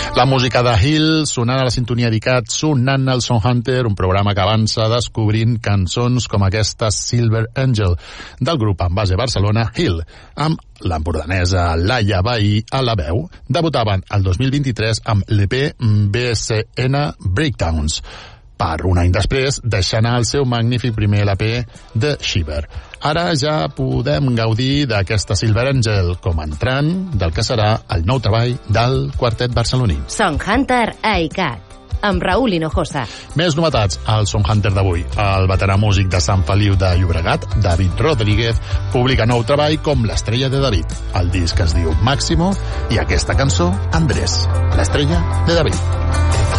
La música de Hill sonant a la sintonia d'ICAT, sonant al Song Hunter, un programa que avança descobrint cançons com aquesta Silver Angel del grup amb base a Barcelona Hill, amb l'empordanesa Laia Bahí a la veu. Debutaven el 2023 amb l'EP BSN Breakdowns, per un any després deixar anar el seu magnífic primer LP The Shiver. Ara ja podem gaudir d'aquesta Silver Angel com a entrant del que serà el nou treball del quartet barceloní. Song Hunter a ICAT, amb Raúl Hinojosa. Més novetats al Song Hunter d'avui. El veterà músic de Sant Feliu de Llobregat, David Rodríguez, publica nou treball com l'Estrella de David. El disc es diu Máximo i aquesta cançó, Andrés, l'Estrella de David.